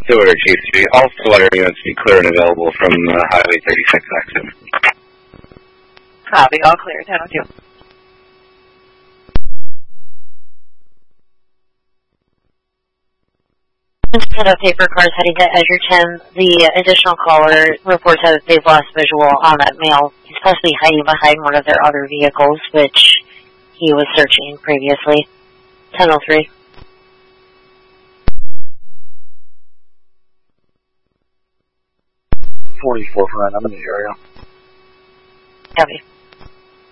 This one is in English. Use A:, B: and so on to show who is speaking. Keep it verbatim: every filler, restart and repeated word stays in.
A: Stewart or Chief City. All Stillwater units be clear and available from uh, Highway thirty-six exit.
B: Copy, all clear, ten oh two.
C: Set up paper cars heading to Edgerton. The additional caller reports that they've lost visual on that male. He's possibly hiding behind one of their other vehicles, which he was searching previously. ten oh three.
D: forty-four front, I'm in the area.
C: Copy.